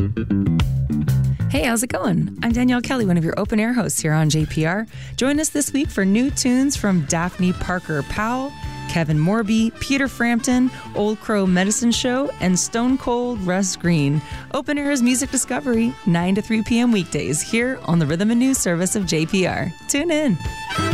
Hey, how's it going? I'm Danielle Kelly, one of your open air hosts here on JPR. Join us this week for new tunes from Daphne Parker Powell, Kevin Morby, Peter Frampton, Old Crow Medicine Show, and Stone Cold Russ Green. Open Air's Music Discovery, 9 to 3 p.m. weekdays here on the Rhythm and News service of JPR. Tune in.